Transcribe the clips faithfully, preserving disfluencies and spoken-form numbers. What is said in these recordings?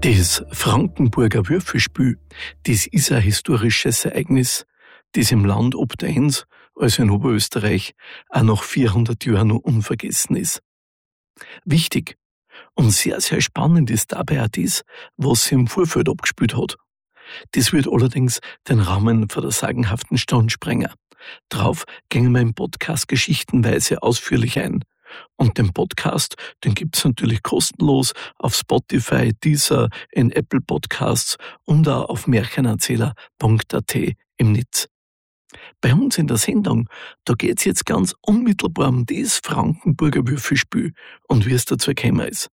Das Frankenburger Würfelspiel, das ist ein historisches Ereignis, das im Land ob der Enns, also in Oberösterreich, auch nach vierhundert Jahren noch unvergessen ist. Wichtig und sehr, sehr spannend ist dabei auch das, was sich im Vorfeld abgespielt hat. Das wird allerdings den Rahmen von der sagenhaften Stunde sprengen. Drauf gehen wir im Podcast geschichtenweise ausführlich ein. Und den Podcast, den gibt's natürlich kostenlos auf Spotify, Deezer, in Apple Podcasts und auch auf märchenerzähler punkt a t im Netz. Bei uns in der Sendung, da geht's jetzt ganz unmittelbar um das Frankenburger Würfelspiel und wie es dazu gekommen ist.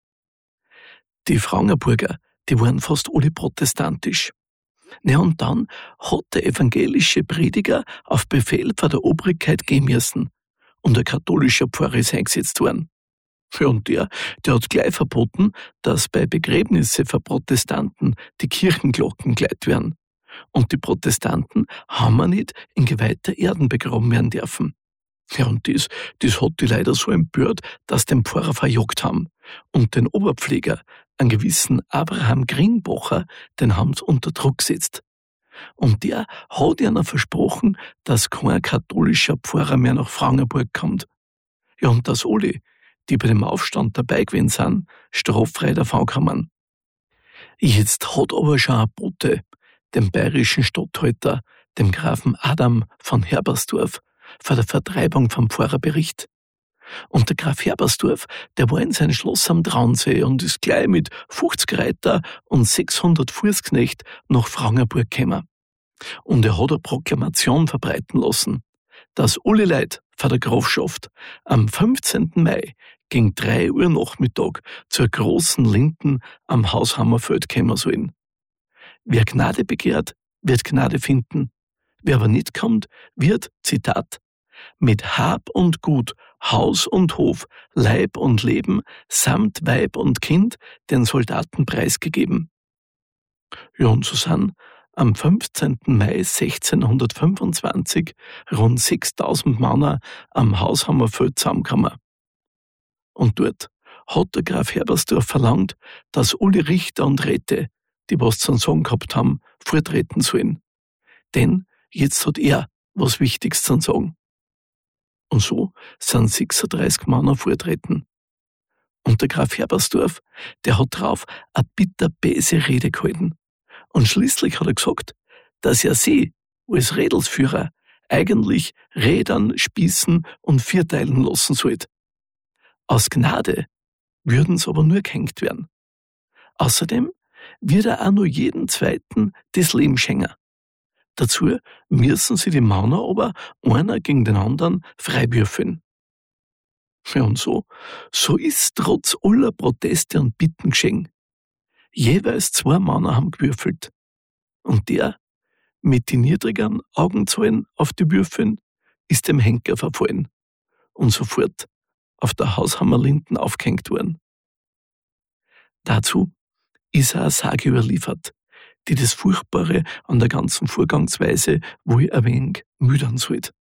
Die Frankenburger, die waren fast alle protestantisch. Na und dann hat der evangelische Prediger auf Befehl von der Obrigkeit gehen müssen und ein katholischer Pfarrer ist eingesetzt worden. Ja, und der, der hat gleich verboten, dass bei Begräbnisse von Protestanten die Kirchenglocken geleitet werden. Und die Protestanten haben wir nicht in geweihter Erden begraben werden dürfen. Ja, und das, das hat die leider so empört, dass den Pfarrer verjagt haben. Und den Oberpfleger, einen gewissen Abraham Gringbacher, den haben sie unter Druck gesetzt. Und der hat ihnen versprochen, dass kein katholischer Pfarrer mehr nach Frankenburg kommt. Ja, und dass alle, die bei dem Aufstand dabei gewesen sind, straffrei davonkommen. Jetzt hat aber schon ein Bote, dem bayerischen Statthalter, dem Grafen Adam von Herbersdorf, von der Vertreibung vom Pfarrer berichtet. Und der Graf Herbersdorf, der war in sein Schloss am Traunsee und ist gleich mit fünfzig Reiter und sechshundert Fußknecht nach Frankenburg gekommen. Und er hat eine Proklamation verbreiten lassen, dass alle Leute von der Grafschaft am fünfzehnten Mai gegen drei Uhr Nachmittag zur großen Linden am Haushammerfeld kommen sollen. Wer Gnade begehrt, wird Gnade finden. Wer aber nicht kommt, wird, Zitat, mit Hab und Gut, Haus und Hof, Leib und Leben, samt Weib und Kind den Soldaten preisgegeben. Ja, und so sind am fünfzehnten Mai sechzehnhundertfünfundzwanzig rund sechstausend Männer am Haushammerfeld zusammengekommen. Und dort hat der Graf Herbersdorf verlangt, dass alle Richter und Räte, die was zu sagen gehabt haben, vortreten sollen. Denn jetzt hat er was Wichtiges zu sagen. Und so sind sechsunddreißig Männer vortreten. Und der Graf Herbersdorf, der hat drauf eine bitterböse Rede gehalten. Und schließlich hat er gesagt, dass er sie als Redelsführer eigentlich rädern, spießen und vierteilen lassen sollte. Aus Gnade würden sie aber nur gehängt werden. Außerdem wird er auch nur jeden Zweiten das Leben schenken. Dazu müssen sie die Männer aber einer gegen den anderen frei würfeln. Ja, und so, so ist trotz aller Proteste und Bitten geschehen. Jeweils zwei Männer haben gewürfelt. Und der, mit den niedrigen Augenzahlen auf die Würfeln, ist dem Henker verfallen und sofort auf der Haushammerlinden aufgehängt worden. Dazu ist eine Sage überliefert, die das Furchtbare an der ganzen Vorgangsweise wohl ein wenig mildern sollte.